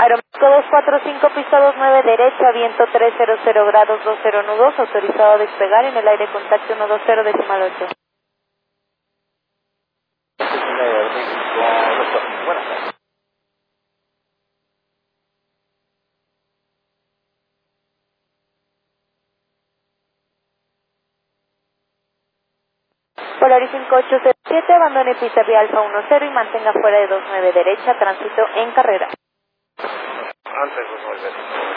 Aeroméxico 245, pista 29 derecha, viento 300 grados 20 nudos, autorizado a despegar en el aire contacto 120 decimal 8. Buenas tardes. Polaris 5807, abandone pista vía Alfa 10 y mantenga fuera de 29 derecha, tránsito en carrera. Antes de 29.